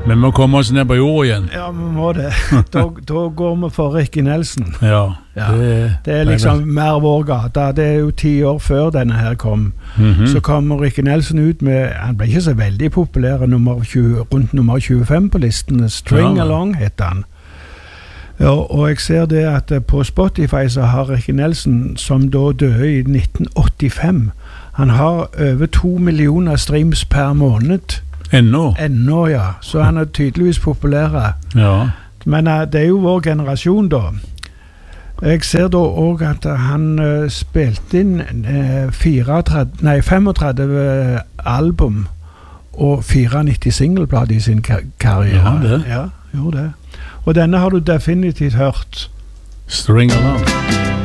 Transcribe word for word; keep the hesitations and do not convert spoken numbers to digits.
Men vi må komme oss ned på jord igjen. Ja, vi må det. Da, da går vi for Ricky Nelson. Ja, Ja, det, det er liksom mer vår gata. Det er jo ti år før denne her kom. Mhm. Så kommer Ricky Nelson ut med, han ble ikke så veldig populær, nummer tjue, rundt nummer tjuefem på listene. String Ja. Along heter han. Ja, og jeg ser det at eh, på Spotify så har Ricky Nelson, som da døde i nitten åttifem, han har over to millioner streams per måned. Ennå. Ennå, ja. Så han er tydeligvis populær. Ja. Men uh, det er jo vår generasjon da. Jeg ser da også at uh, han uh, spilte inn uh, trettien, nei, femogtredve album og niogfyrre singleblad i sin kar karriere. Ja, det. Ja, gjorde det. Og denne har du definitivt hørt. String Along.